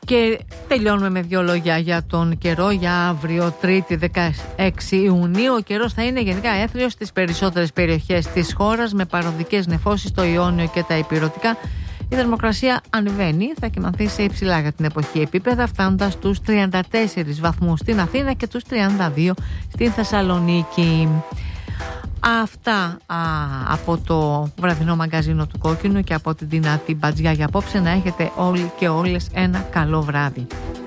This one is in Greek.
Και τελειώνουμε με 2 λόγια για τον καιρό για αύριο, Τρίτη 16 Ιουνίου. Ο καιρός θα είναι γενικά έθριος στις περισσότερες περιοχές της χώρας, με παροδικές νεφώσεις στο Ιόνιο και τα Ηπειρωτικά. Η θερμοκρασία ανεβαίνει, θα κοιμανθεί σε υψηλά για την εποχή επίπεδα, φτάνοντας τους 34 βαθμούς στην Αθήνα και τους 32 στην Θεσσαλονίκη. Αυτά από το βραδινό μαγκαζίνο του Κόκκινου και από την δυνατή μπατζιά για απόψε. Να έχετε όλοι και όλες ένα καλό βράδυ.